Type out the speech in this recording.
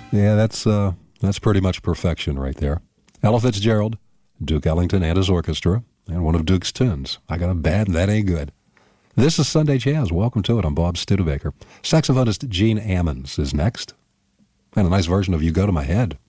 Yeah, that's pretty much perfection right there. Ella Fitzgerald, Duke Ellington and his orchestra, and one of Duke's tunes. I Got a Bad That Ain't Good. This is Sunday Jazz. Welcome to it. I'm Bob Studebaker. Saxophonist Gene Ammons is next. And a nice version of You Go to My Head.